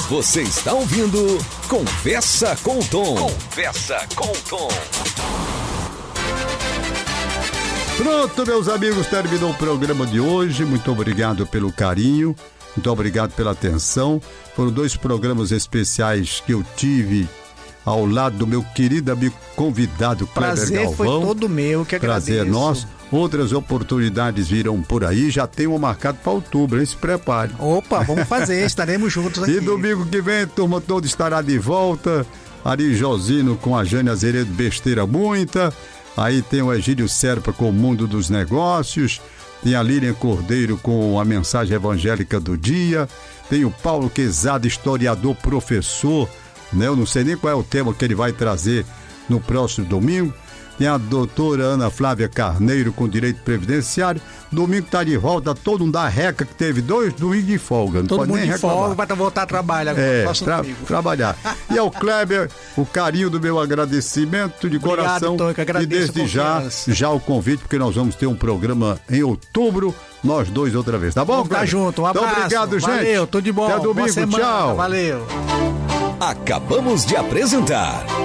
Você está ouvindo Conversa com o Tom. Conversa com o Tom. Pronto, meus amigos, terminou o programa de hoje. Muito obrigado pelo carinho, muito obrigado pela atenção. Foram 2 programas especiais que eu tive ao lado do meu querido amigo convidado Kleber Galvão. Prazer foi todo meu, que agradeço. Prazer nosso. Outras oportunidades virão por aí, já tem um marcado para outubro, hein? Se prepare. Opa, vamos fazer, estaremos juntos aqui. E domingo que vem, a turma toda estará de volta. Ari Josino com a Jânia Azeredo, Besteira Muita. Aí tem o Egídio Serpa com o Mundo dos Negócios. Tem a Lilian Cordeiro com a Mensagem Evangélica do Dia. Tem o Paulo Quezada, historiador, professor, né? Eu não sei nem qual é o tema que ele vai trazer no próximo domingo. Tem a doutora Ana Flávia Carneiro com direito previdenciário. Domingo tá de volta, todo mundo da reca que teve 2 domingos de folga. Não todo pode mundo nem de reclamar. folga, vai voltar a trabalhar agora. Trabalhar. E ao Kleber, o carinho do meu agradecimento de Obrigado, coração. Tom, que agradeço e desde já o convite, porque nós vamos ter um programa em outubro, nós 2 outra vez, tá bom, Vamos Kleber? tá junto, um abraço. Então, obrigado, gente. Valeu, tudo de bom. Até domingo, Boa semana, tchau. Valeu. Acabamos de apresentar